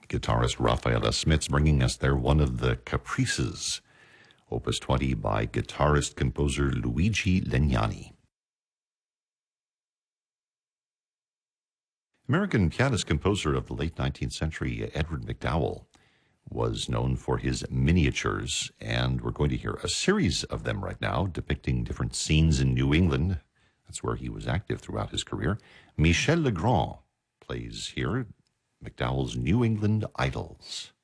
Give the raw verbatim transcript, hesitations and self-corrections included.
Guitarist Rafaela Smits bringing us there one of the Caprices, Opus twenty by guitarist-composer Luigi Legnani. American pianist-composer of the late nineteenth century, Edward MacDowell, was known for his miniatures, and we're going to hear a series of them right now depicting different scenes in New England. That's where he was active throughout his career. Michel Legrand plays here MacDowell's New England Idyls.